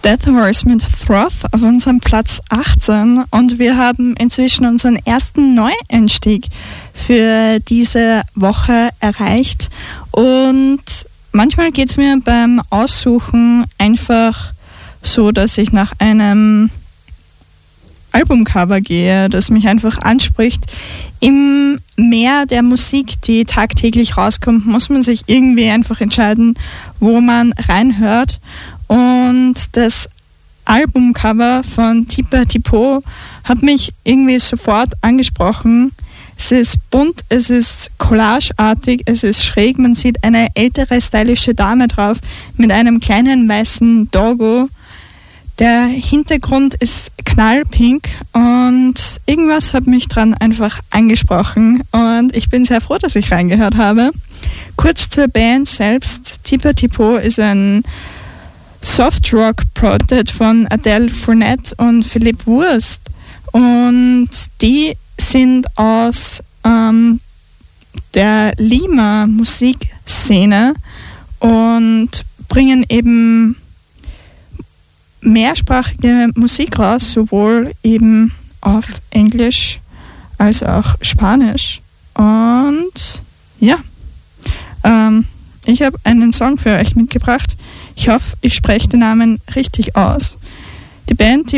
Death Horse mit Throth auf unserem Platz 18 und wir haben inzwischen unseren ersten Neueinstieg für diese Woche erreicht und manchmal geht es mir beim Aussuchen einfach so, dass ich nach einem Albumcover gehe, das mich einfach anspricht. Im Meer der Musik, die tagtäglich rauskommt, muss man sich irgendwie einfach entscheiden, wo man reinhört. Und das Albumcover von Tipper Tipo hat mich irgendwie sofort angesprochen. Es ist bunt, es ist collageartig, es ist schräg. Man sieht eine ältere, stylische Dame drauf mit einem kleinen weißen Doggo. Der Hintergrund ist knallpink und irgendwas hat mich dran einfach angesprochen und ich bin sehr froh, dass ich reingehört habe. Kurz zur Band selbst. Tipper Tipo ist ein Soft-Rock-Projekt von Adele Fournette und Philipp Wurst und die sind aus der Lima Musikszene und bringen eben mehrsprachige Musik raus, sowohl eben auf Englisch als auch Spanisch. Und ja, ich habe einen Song für euch mitgebracht. Ich hoffe, ich spreche den Namen richtig aus. Die Band